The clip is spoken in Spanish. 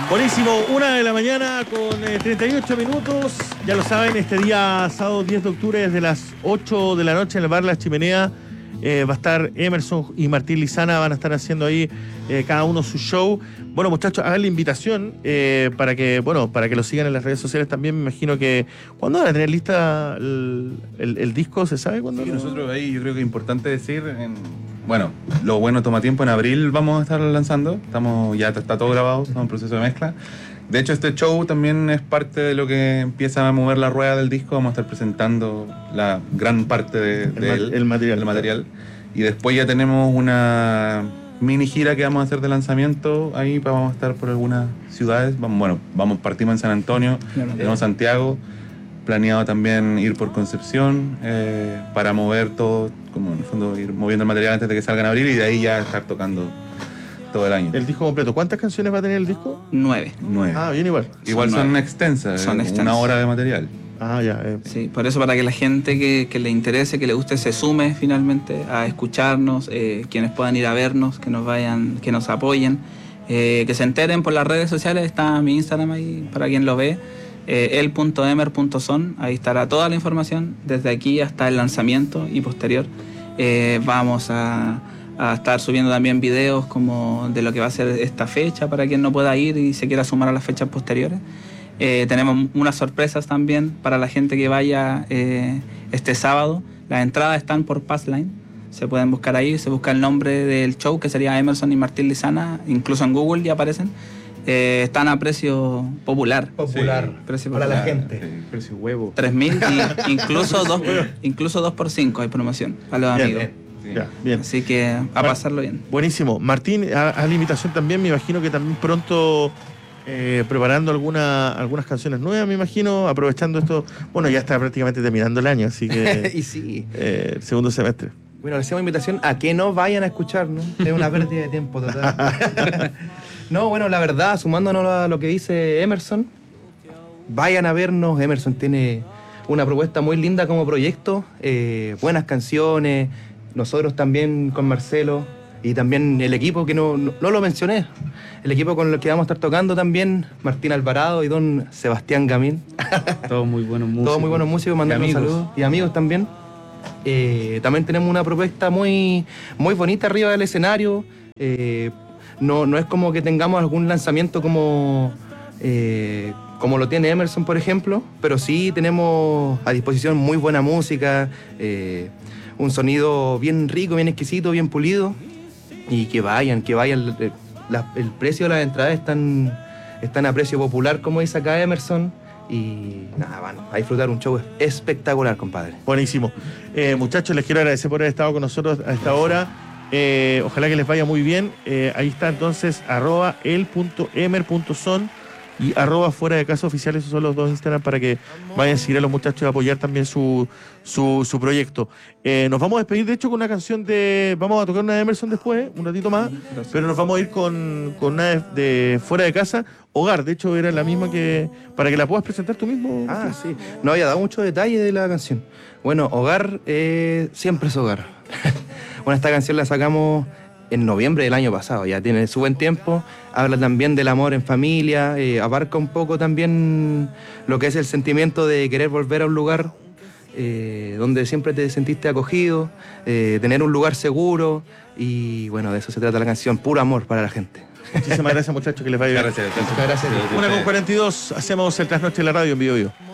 Buenísimo, 1:00 con 38 minutos. Ya lo saben, este día sábado 10 de octubre desde las 8 de la noche en el bar La Chimenea va a estar Emerson y Martín Lizana, van a estar haciendo ahí cada uno su show. Bueno, muchachos, hagan la invitación para que lo sigan en las redes sociales también. Me imagino que ¿cuándo van a tener lista el disco? ¿Se sabe cuándo? Sí, nosotros ahí yo creo que es importante decir, bueno, lo bueno toma tiempo. En abril vamos a estar lanzando, ya está todo grabado, estamos en proceso de mezcla. De hecho, este show también es parte de lo que empieza a mover la rueda del disco. Vamos a estar presentando la gran parte del material. Y después ya tenemos una mini gira que vamos a hacer de lanzamiento. Ahí vamos a estar por algunas ciudades. Partimos en San Antonio, tenemos Santiago. Planeado también ir por Concepción para mover todo, como en el fondo ir moviendo el material antes de que salga en abril y de ahí ya estar tocando todo el año. El disco completo. ¿Cuántas canciones va a tener el disco? 9. Ah, bien igual. Igual son extensas, una hora de material. Ah, ya. Sí, por eso para que la gente que le interese, que le guste, se sume finalmente a escucharnos, quienes puedan ir a vernos, que nos apoyen, que se enteren por las redes sociales. Está mi Instagram ahí para quien lo ve. el.emer.son, ahí estará toda la información desde aquí hasta el lanzamiento y posterior. Vamos a estar subiendo también videos como de lo que va a ser esta fecha para quien no pueda ir y se quiera sumar a las fechas posteriores. Tenemos unas sorpresas también para la gente que vaya este sábado. Las entradas están por Passline, se pueden buscar ahí, se busca el nombre del show que sería Emerson y Martín Lizana, incluso en Google ya aparecen. Están a precio popular. Sí, precio para popular. la gente. Sí, precio huevo. 3.000 y incluso 2x5 hay promoción para los amigos. Sí. Ya, bien. Así que a pasarlo bien. Buenísimo. Martín, a la invitación también, me imagino que también pronto preparando algunas canciones nuevas, me imagino, aprovechando esto. Bueno, ya está prácticamente terminando el año, así que Y sí. el segundo semestre. Bueno, le hacemos invitación a que no vayan a escucharnos. Es una pérdida de tiempo total. No, bueno, la verdad, sumándonos a lo que dice Emerson, vayan a vernos. Emerson tiene una propuesta muy linda como proyecto, buenas canciones, nosotros también con Marcelo y también el equipo que no lo mencioné, el equipo con el que vamos a estar tocando también, Martín Alvarado y don Sebastián Gamín. Todos muy buenos músicos. Todos muy buenos músicos, mandando saludos. Y amigos también. También tenemos una propuesta muy, muy bonita arriba del escenario. No es como que tengamos algún lanzamiento como lo tiene Emerson, por ejemplo, pero sí tenemos a disposición muy buena música, un sonido bien rico, bien exquisito, bien pulido, y que vayan. El precio de las entradas están a precio popular, como dice acá Emerson, y nada, van a disfrutar un show espectacular, compadre. Buenísimo. Muchachos, les quiero agradecer por haber estado con nosotros a esta hora. Ojalá que les vaya muy bien. Ahí está entonces @el.emer.son y @fuera de casa oficial. Esos son los dos Instagram para que vayan a seguir a los muchachos y apoyar también su proyecto. Nos vamos a despedir de hecho con una canción vamos a tocar una de Emerson después, un ratito más, pero nos vamos a ir con una de Fuera de Casa, Hogar. De hecho era la misma para que la puedas presentar tú mismo. Ah, sí. No había dado mucho detalle de la canción. Bueno, Hogar siempre es hogar. Bueno, esta canción la sacamos en noviembre del año pasado, ya tiene su buen tiempo. Habla también del amor en familia, abarca un poco también lo que es el sentimiento de querer volver a un lugar donde siempre te sentiste acogido, tener un lugar seguro, y bueno, de eso se trata la canción, puro amor para la gente. Muchísimas gracias, muchachos, que les vaya bien. Gracias. Muchas gracias. 1:42, hacemos el Trasnoche de la Radio en Vivo.